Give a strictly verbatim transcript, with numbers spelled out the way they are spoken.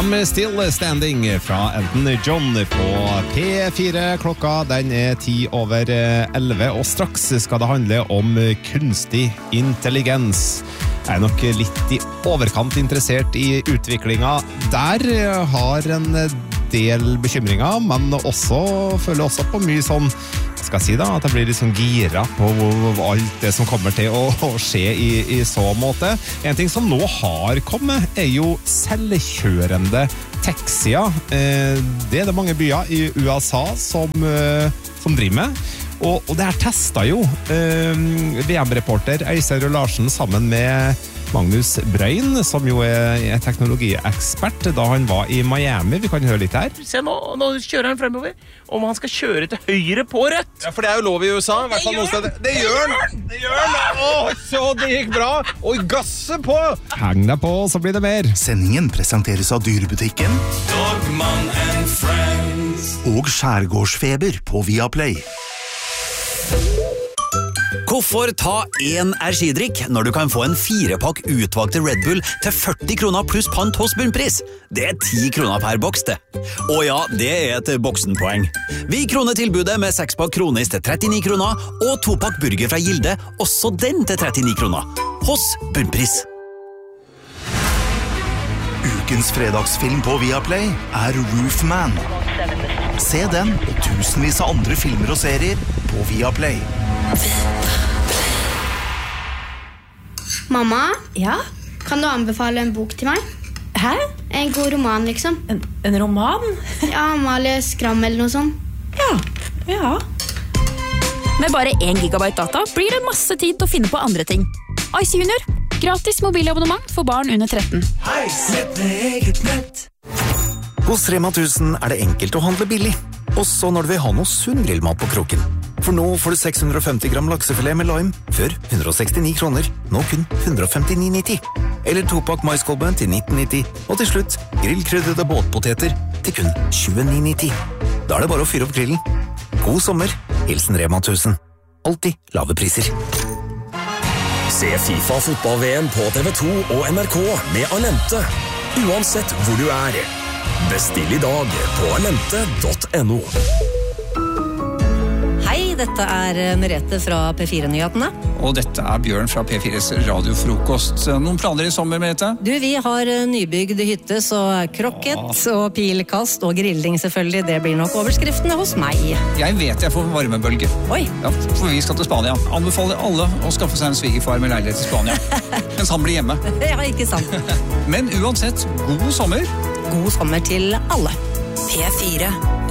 I'm Still Standing fra Elton John på P fire. Klokka den er ti over elleve, og straks skal det handle om kunstig intelligens. Jeg er nok litt i overkant interessert i utviklingen der, har en del bekymringer, men også føler også på mye sånn, skal jeg si da, at jeg blir litt sånn gira på alt det som kommer til å, å skje i, i så måte. En ting som nå har kommet er jo selvkjørende taxier. Eh, det er det mange byer i U S A som, eh, som driver med. Og, og det her testet jo eh, V M-reporter Eiser Larsen sammen med Magnus Brøyn, som jo er teknologiekspert, da han var i Miami. Vi kan høre litt her. Se, nå, nå kjører han fremover. Om han skal kjøre til høyre på rødt. Ja, for det er jo lov i U S A. I hvert fall noen steder. Det gjør han! Det gjør han! Åh, så det gikk bra! Og gasse på! Heng deg på, så blir det mer. Sendingen presenteres av Dyrebutikken Dogman and Friends og Skjærgårdsfeber på Viaplay. Hvorfor ta en energidrikk når du kan få en firepakk utvalgte Red Bull til førti kroner pluss pant hos Bunnpris? Det er ti kroner per boks, det. Og ja, det er et boksenpoeng. Vi kroner tilbudet med sekspakk kronis til trettini kroner, og topakk burger fra Gilde, også den til trettini kroner. Hos Bunnpris. Ukens fredagsfilm på Viaplay er Roofman. Se den og tusenvis av andre filmer og serier på Viaplay. Mamma? Ja? Kan du anbefale en bok til meg? Hæ? En god roman, liksom. En, en roman? Ja, Amalie Skram eller noe sånt. Ja, ja. Med bare en gigabyte data blir det masse tid til å finne på andre ting. Ice Junior. Gratis mobilabonnement for barn under tretten. Hei, sett med eget nett. Hos Rema tusen er det enkelt å handle billig, også når du vil ha noe sunn grillmat på kroken. For nå får du seks hundre og femti gram laksefilet med lime, før hundre og sekstini kroner, nå kun hundre og femtini nitti. Eller topakk maiskolbe til nitten nitti, og til slutt grillkrydrede båtpoteter til kun tjueni nitti. Da er det bare å fyre opp grillen. God sommer, hilsen Rema tusen. Alltid lave priser. Se FIFA fotball-V M på T V to og N R K med Alente. Uansett hvor du er. Bestill i dag på alente punktum no. Hei, dette er Merete fra P fire-nyhetene. Og dette er Bjørn fra P fires radiofrokost. Noen planer i sommer, Merete? Du, vi har nybygd hytte, så krokket og pilkast og grilling selvfølgelig, det blir nok overskriftene hos meg. Jeg vet jeg får varmebølge. Oi. Ja, for vi skal til Spania. Anbefaler alle å skaffe seg en svigerfar med leilighet i Spania. Mens han blir hjemme. Ja, ikke sant. Men uansett, god sommer. God sommer til alle. P fire,